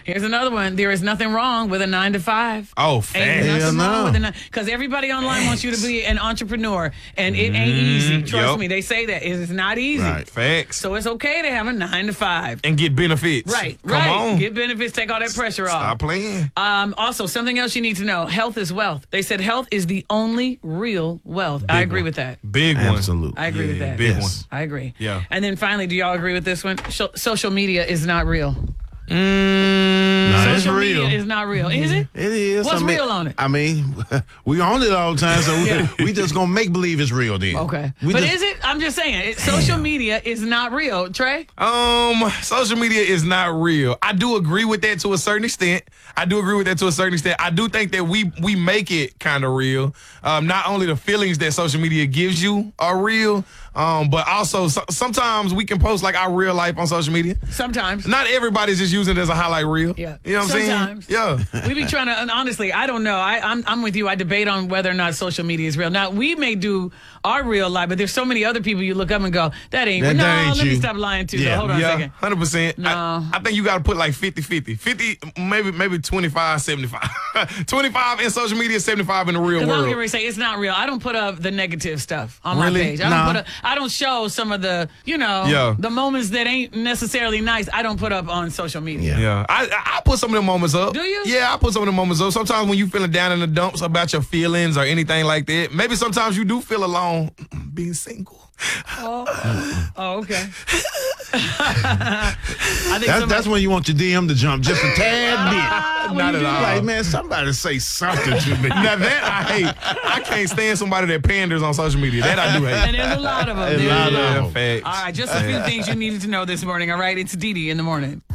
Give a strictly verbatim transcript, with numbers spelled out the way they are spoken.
Here's another one. There is nothing wrong with a nine to five. Oh, Ain't facts. nothing Hell wrong no. with a nine, because everybody online wants you to be an entrepreneur, and it ain't easy. Trust Yup. me, they say that it is not easy. Right. Facts. So it's okay to have a nine to five. And get benefits. Right, Come right. on. Get benefits, take all that pressure off. Stop playing. Um, also, something else you need to know: health is wealth. They said health is the only real wealth. I agree one. with that. Big one. Absolutely. I agree with Yeah, that. big Yes. I agree. Yeah. And then finally, do y'all agree with this one? Sho- social media is not real. Mm, Nah, it's Social real. media is not real. Is it? It is. What's I mean, real on it? I mean, we on it all the time, so Yeah. we, we just gonna make believe it's real then. Okay. We But just- is it? I'm just saying, it, social media is not real. Trey? Um, social media is not real. I do agree with that to a certain extent. I do agree with that to a certain extent. I do think that we we make it kind of real. Um, not only the feelings that social media gives you are real, um, but also so, sometimes we can post like our real life on social media. Sometimes. Not everybody's just using it as a highlight reel. Yeah. You know what Sometimes. I'm saying? Yeah. We be trying to, and honestly, I don't know. I, I'm, I'm with you. I debate on whether or not social media is real. Now, we may do our real life, but there's so many other people you look up and go, that ain't, That- no, that ain't let me you. stop lying to you. Yeah. Hold on a Yeah, second. one hundred percent. No. I, I think you got to put like fifty fifty. fifty, maybe maybe twenty-five, seventy-five. twenty-five in social media, seventy-five in the real Because I'm world. getting ready to say it's not real. I don't put up the negative stuff on Really? my page. I Nah. don't put up, I don't show some of the, you know, Yeah. the moments that ain't necessarily nice. I don't put up on social media. Yeah. Yeah, I, I I put some of them moments up. Do you? Yeah, I put some of them moments up. Sometimes when you feeling down in the dumps about your feelings or anything like that, maybe sometimes you do feel alone being single. Oh, oh okay. I think That's, somebody- that's when you want your D M to jump just a tad Ah, bit. when Not you at do all. that. Like, man, somebody say something to me. Now that I hate, I can't stand somebody that panders on social media. That I do hate. And there's a lot of them. A There's lot of a lot. them. Yeah, facts. All right, just a few things you needed to know this morning. All right, it's Dee Dee in the morning.